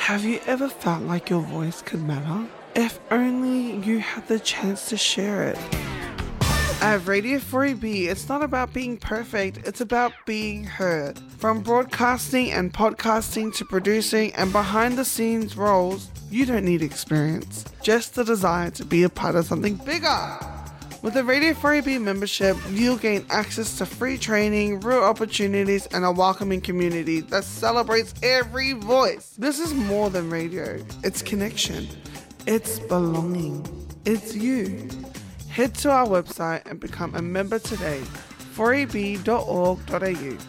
Have you ever felt like your voice could matter? If only you had the chance to share it. At Radio 4EB, it's not about being perfect, it's about being heard. From broadcasting and podcasting to producing and behind the scenes roles, you don't need experience, just the desire to be a part of something bigger. With a Radio 4EB membership, you'll gain access to free training, real opportunities, and a welcoming community that celebrates every voice. This is more than radio. It's connection. It's belonging. It's you. Head to our website and become a member today, 4eb.org.au.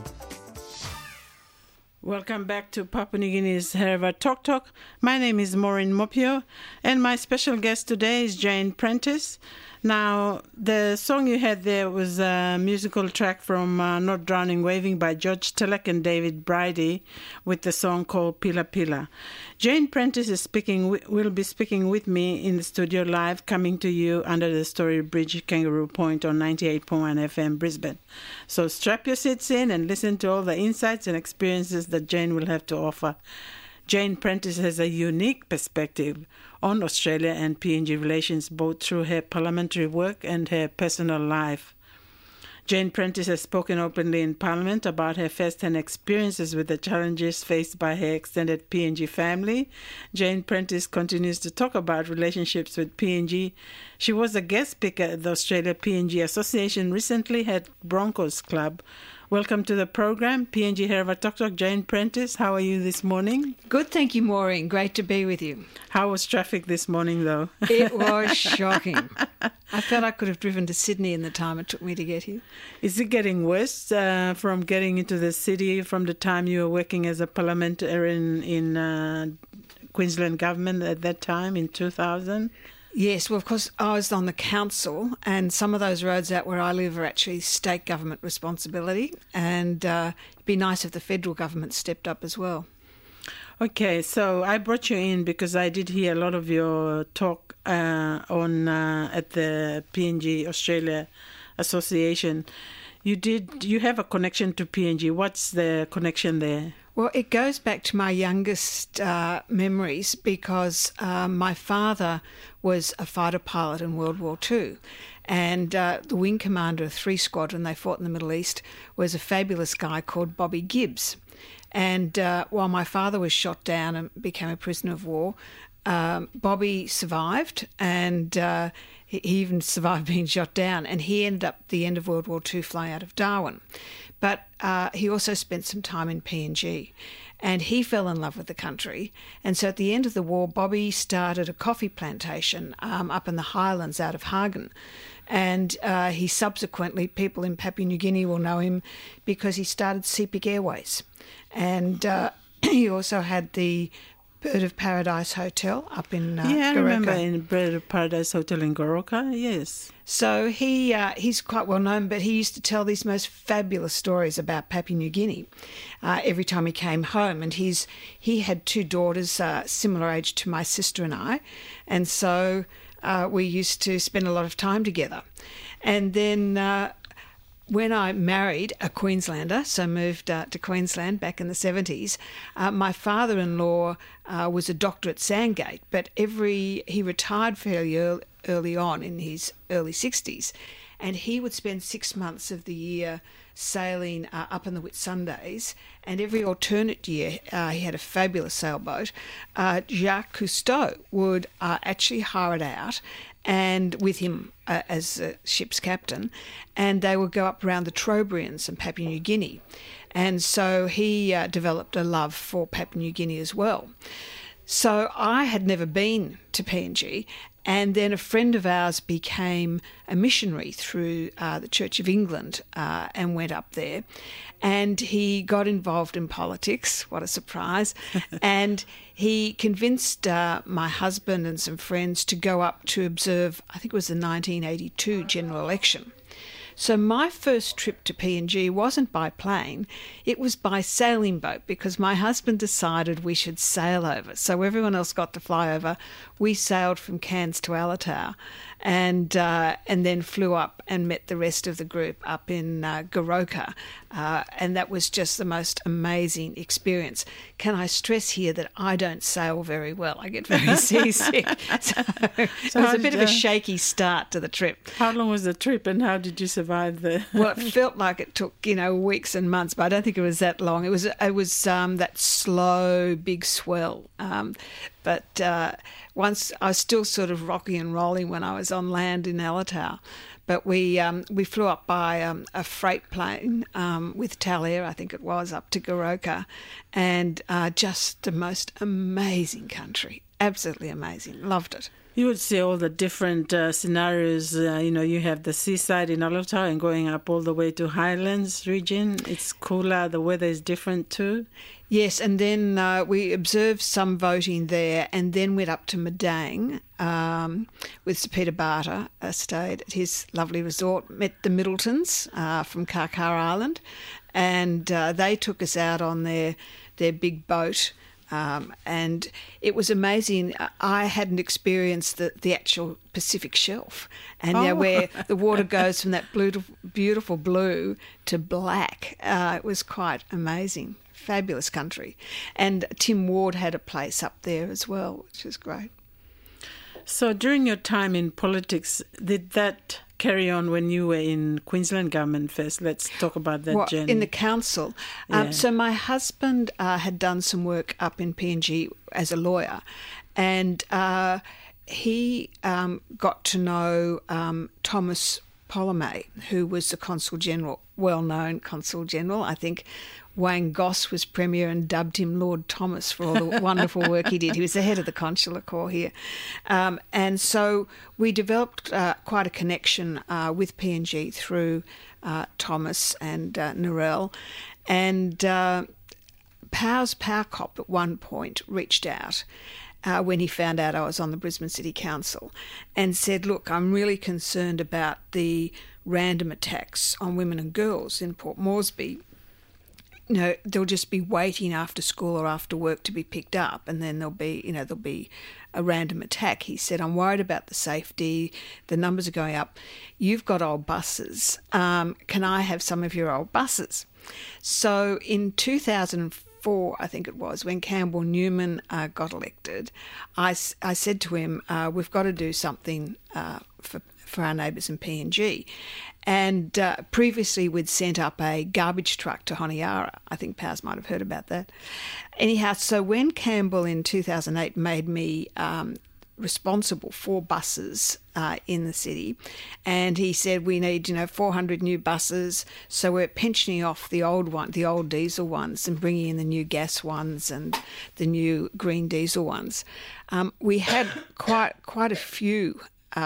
Welcome back to Papua New Guinea's Hereva Talk Talk. My name is Maureen Mopio, and my special guest today is Jane Prentice. Now, the song you had there was a musical track from Not Drowning Waving by George Telek and David Bridie with the song called Pila Pila. Jane Prentice will be speaking with me in the studio live, coming to you under the Story Bridge Kangaroo Point on 98.1 FM Brisbane. So strap your seats in and listen to all the insights and experiences that Jane will have to offer. Jane Prentice has a unique perspective on Australia and PNG relations, both through her parliamentary work and her personal life. Jane Prentice has spoken openly in Parliament about her first-hand experiences with the challenges faced by her extended PNG family. Jane Prentice continues to talk about relationships with PNG. She was a guest speaker at the Australia PNG Association recently at Broncos Club. Welcome to the program, PNG Hereva Talk Talk. Jane Prentice, how are you this morning? Good, thank you, Maureen. Great to be with you. How was traffic this morning, though? It was shocking. I felt I could have driven to Sydney in the time it took me to get here. Is it getting worse from getting into the city from the time you were working as a parliamentarian in Queensland government at that time in 2000? Yes, well, of course, I was on the council, and some of those roads out where I live are actually state government responsibility, and it'd be nice if the federal government stepped up as well. Okay, so I brought you in because I did hear a lot of your talk at the PNG Australia Association. You have a connection to PNG. What's the connection there? Well, it goes back to my youngest memories because my father was a fighter pilot in World War II, and the wing commander of 3 Squadron, they fought in the Middle East, was a fabulous guy called Bobby Gibbs. And while my father was shot down and became a prisoner of war, Bobby survived, and he even survived being shot down, and he ended up at the end of World War II flying out of Darwin. But he also spent some time in PNG, and he fell in love with the country. And so at the end of the war, Bobby started a coffee plantation up in the highlands out of Hagen. And he subsequently, people in Papua New Guinea will know him because he started Sepik Airways. And he also had the Bird of Paradise Hotel up in Goroka. Yeah, I remember in Bird of Paradise Hotel in Goroka, yes. So he's quite well known, but he used to tell these most fabulous stories about Papua New Guinea every time he came home. And he had 2 daughters similar age to my sister and I, and so we used to spend a lot of time together. And then when I married a Queenslander, so moved to Queensland back in the 70s, my father-in-law was a doctor at Sandgate, but he retired fairly early on in his early 60s, and he would spend 6 months of the year sailing up in the Whitsundays, and every alternate year he had a fabulous sailboat. Jacques Cousteau would actually hire it out, and with him as a ship's captain, and they would go up around the Trobriands in Papua New Guinea. And so he developed a love for Papua New Guinea as well. So I had never been to PNG, and then a friend of ours became a missionary through the Church of England and went up there. And he got involved in politics, what a surprise, and he convinced my husband and some friends to go up to observe, I think it was the 1982 general election. So my first trip to PNG wasn't by plane, it was by sailing boat, because my husband decided we should sail over. So everyone else got to fly over. We sailed from Cairns to Alotau, and then flew up and met the rest of the group up in Goroka. And that was just the most amazing experience. Can I stress here that I don't sail very well? I get very seasick. So it was a bit of a shaky start to the trip. How long was the trip and how did you survive the... Well, it felt like it took, weeks and months, but I don't think it was that long. It was that slow, big swell. But once I was still sort of rocking and rolling when I was on land in Alotau. But we flew up by a freight plane with Talair, I think it was, up to Goroka, and just the most amazing country. Absolutely amazing. Loved it. You would see all the different scenarios. You have the seaside in Alotau and going up all the way to Highlands region. It's cooler. The weather is different too. Yes, and then we observed some voting there and then went up to Madang with Sir Peter Barter, stayed at his lovely resort, met the Middletons from Karkar Island, and they took us out on their big boat. And it was amazing. I hadn't experienced the actual Pacific shelf, and where the water goes from that beautiful blue to black. It was quite amazing. Fabulous country. And Tim Ward had a place up there as well, which was great. So during your time in politics, did that carry on when you were in Queensland government first? Let's talk about that journey. In the council. So my husband had done some work up in PNG as a lawyer, and he got to know Thomas Polomé, who was the Consul General, well-known Consul General. I think Wayne Goss was Premier and dubbed him Lord Thomas for all the wonderful work he did. He was the head of the Consular Corps here. And so we developed quite a connection with PNG through Thomas and Narelle. And Powers Powercop at one point reached out when he found out I was on the Brisbane City Council and said, look, I'm really concerned about the random attacks on women and girls in Port Moresby. They'll just be waiting after school or after work to be picked up, and then there'll be a random attack. He said, I'm worried about the safety. The numbers are going up. You've got old buses. Can I have some of your old buses? So in 2004, I think it was, when Campbell Newman got elected, I said to him, we've got to do something for our neighbours in PNG. And previously we'd sent up a garbage truck to Honiara. I think Powers might have heard about that. Anyhow, so when Campbell in 2008 made me responsible for buses in the city, and he said we need 400 new buses, so we're pensioning off the old diesel ones and bringing in the new gas ones and the new green diesel ones. We had quite a few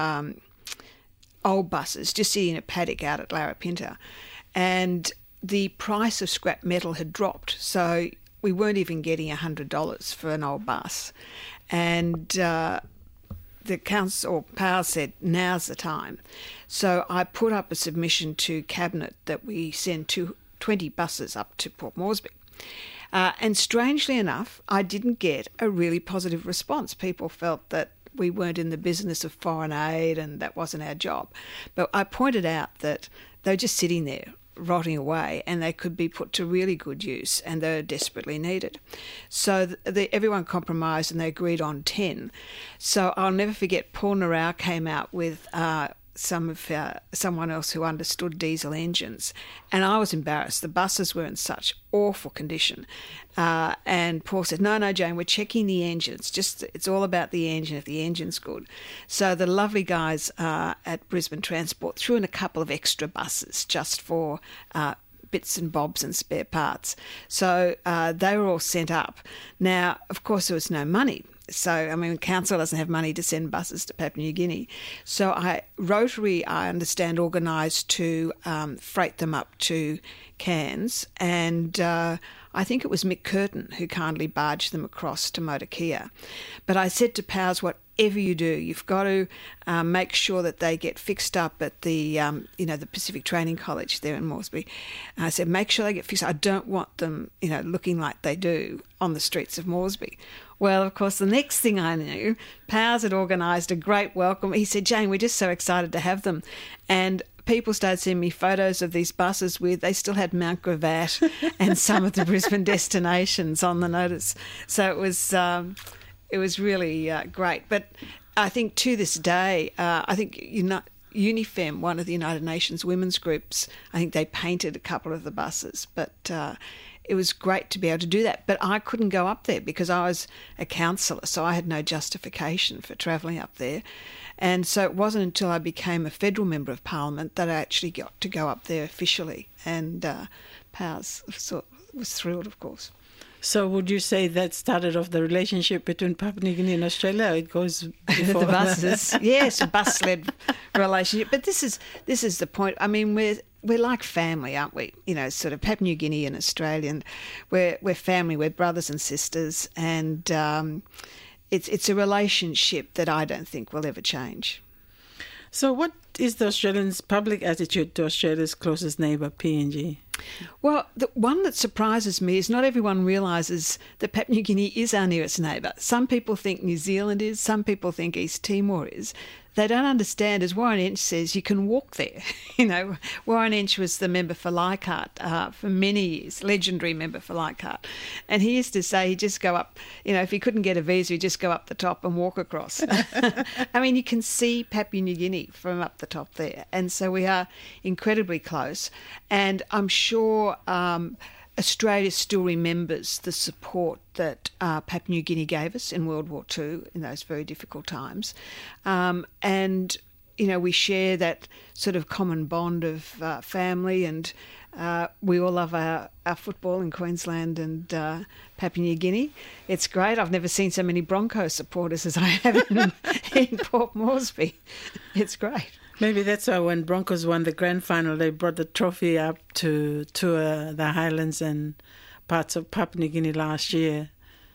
old buses just sitting in a paddock out at Larapinta, and the price of scrap metal had dropped, so we weren't even getting $100 for an old bus. And the council or Powers said, now's the time. So I put up a submission to Cabinet that we send 20 buses up to Port Moresby. And strangely enough, I didn't get a really positive response. People felt that we weren't in the business of foreign aid and that wasn't our job. But I pointed out that they were just sitting there rotting away and they could be put to really good use and they're desperately needed. So everyone compromised and they agreed on 10. So I'll never forget Paul Narau came out with someone else who understood diesel engines, and I was embarrassed. The buses were in such awful condition, and Paul said, "No, Jane, we're checking the engine. It's all about the engine. If the engine's good." So the lovely guys at Brisbane Transport threw in a couple of extra buses just for bits and bobs and spare parts. So they were all sent up. Now, of course, there was no money. So, council doesn't have money to send buses to Papua New Guinea. So Rotary, I understand, organised to freight them up to Cairns, and I think it was Mick Curtin who kindly barged them across to Motokia. But I said to Powers, whatever you do, you've got to make sure that they get fixed up at the, the Pacific Training College there in Moresby. I said, make sure they get fixed up. I don't want them, looking like they do on the streets of Moresby. Well, of course, the next thing I knew, Powers had organised a great welcome. He said, Jane, we're just so excited to have them. And people started sending me photos of these buses they still had Mount Gravatt and some of the Brisbane destinations on the notice. So it was really great. But I think to this day, I think UNIFEM, one of the United Nations women's groups, I think they painted a couple of the buses. But it was great to be able to do that. But I couldn't go up there because I was a councillor, so I had no justification for travelling up there. And so it wasn't until I became a federal member of Parliament that I actually got to go up there officially. And Powers was thrilled, of course. So would you say that started off the relationship between Papua New Guinea and Australia? It goes before the buses. Yes, a bus-led relationship. But this is the point. I mean, we're like family, aren't we? Sort of Papua New Guinea and Australian. We're family. We're brothers and sisters, and it's a relationship that I don't think will ever change. So what is the Australians' public attitude to Australia's closest neighbour, PNG? Well, the one that surprises me is not everyone realises that Papua New Guinea is our nearest neighbour. Some people think New Zealand is, some people think East Timor is. They don't understand, as Warren Entsch says, you can walk there. Warren Entsch was the member for Leichhardt for many years, legendary member for Leichhardt. And he used to say he'd just go up, if he couldn't get a visa, he'd just go up the top and walk across. I mean, you can see Papua New Guinea from up the top there. And so we are incredibly close. And I'm sure Australia still remembers the support that Papua New Guinea gave us in World War II in those very difficult times. And, we share that sort of common bond of family, and we all love our football in Queensland and Papua New Guinea. It's great. I've never seen so many Broncos supporters as I have in Port Moresby. It's great. Maybe that's why when Broncos won the grand final, they brought the trophy up to tour the Highlands and parts of Papua New Guinea last year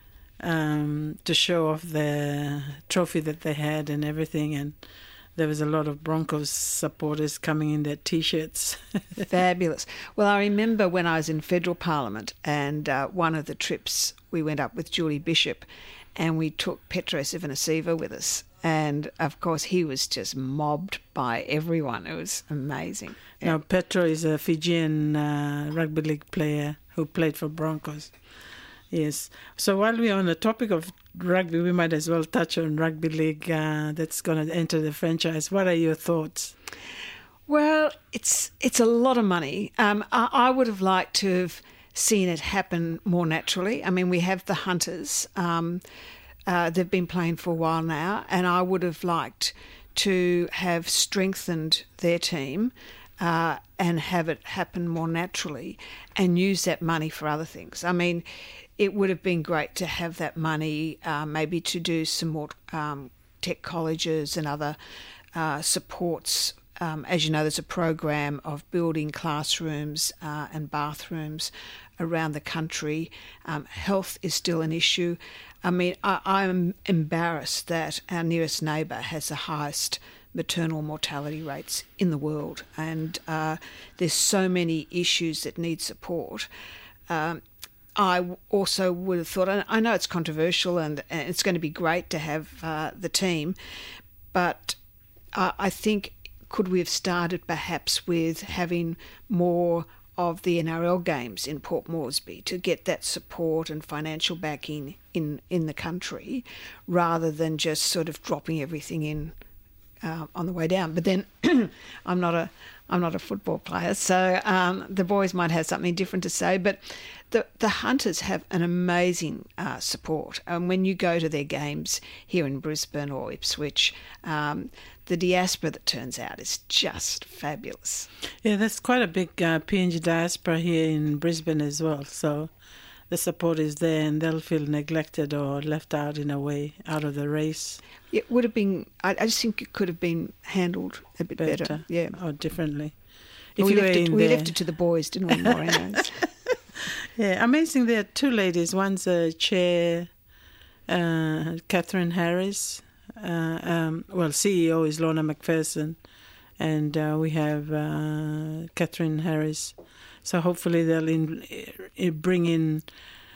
to show off the trophy that they had and everything. And there was a lot of Broncos supporters coming in their T-shirts. Fabulous. Well, I remember when I was in federal parliament, and one of the trips we went up with Julie Bishop, and we took Petros Ivanisiva with us. And, of course, he was just mobbed by everyone. It was amazing. Now, Petro is a Fijian rugby league player who played for Broncos. Yes. So while we're on the topic of rugby, we might as well touch on rugby league that's going to enter the franchise. What are your thoughts? Well, it's a lot of money. I would have liked to have seen it happen more naturally. I mean, we have the Hunters. They've been playing for a while now, and I would have liked to have strengthened their team and have it happen more naturally and use that money for other things. I mean, it would have been great to have that money maybe to do some more tech colleges and other supports. As you know, there's a program of building classrooms and bathrooms around the country. Health is still an issue. I mean, I'm embarrassed that our nearest neighbour has the highest maternal mortality rates in the world, and there's so many issues that need support. I also would have thought, and I know it's controversial and it's going to be great to have the team, but I think could we have started perhaps with having more of the NRL games in Port Moresby to get that support and financial backing in the country, rather than just sort of dropping everything in on the way down. But then I'm not a football player, so the boys might have something different to say. But the Hunters have an amazing support, and when you go to their games here in Brisbane or Ipswich, the diaspora that turns out is just fabulous. Yeah, there's quite a big PNG diaspora here in Brisbane as well. So the support is there, and they'll feel neglected or left out in a way, out of the race. It would have been, I just think it could have been handled a bit better. Yeah. Or differently. If we left it to the boys, didn't we, Moreno? Yeah, amazing. There are two ladies. One's a chair, Catherine Harris, CEO is Lorna McPherson, and we have Catherine Harris. So hopefully they'll bring in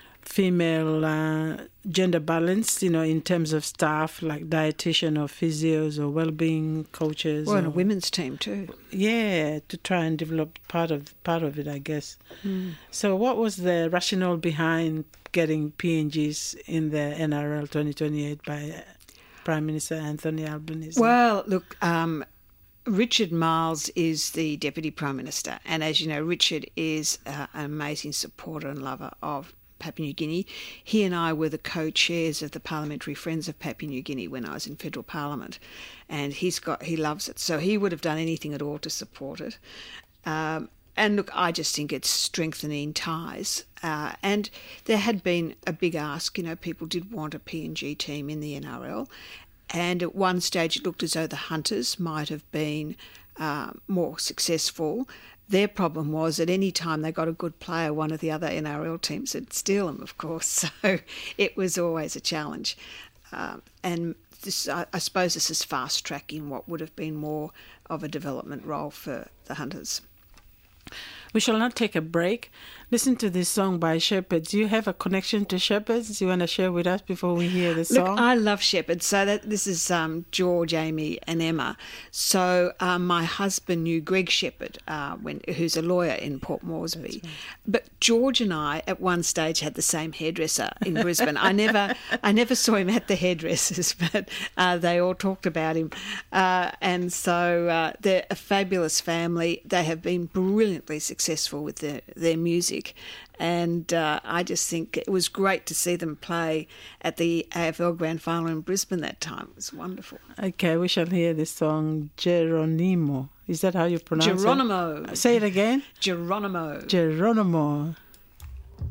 female gender balance, in terms of staff, like dietitian or physios or well-being coaches. Well, and a women's team too. Yeah, to try and develop part of it, I guess. So what was the rationale behind getting PNGs in the NRL 2028 by Prime Minister Anthony Albanese? Well, look, Richard Marles is the Deputy Prime Minister, and as you know, Richard is an amazing supporter and lover of Papua New Guinea. He and I were the co-chairs of the Parliamentary Friends of Papua New Guinea when I was in federal parliament, and he loves it, so he would have done anything at all to support it. And look, I just think it's strengthening ties. And there had been a big ask, people did want a PNG team in the NRL, and at one stage it looked as though the Hunters might have been more successful. Their problem was at any time they got a good player, one of the other NRL teams would steal them, of course. So it was always a challenge. And this, I suppose this is fast-tracking what would have been more of a development role for the Hunters. We shall not take a break. Listen to this song by Shepherds. Do you have a connection to Shepherds you want to share with us before we hear the song? Look, I love Shepherds. So this is George, Amy and Emma. So my husband knew Greg Shepherd, who's a lawyer in Port Moresby. Right. But George and I, at one stage, had the same hairdresser in Brisbane. I never saw him at the hairdressers, but they all talked about him. And so they're a fabulous family. They have been brilliantly successful with their music. And I just think it was great to see them play at the AFL Grand Final in Brisbane that time. It was wonderful. Okay, we shall hear this song, Geronimo. Is that how you pronounce Geronimo. it? Say it again. Geronimo. Geronimo.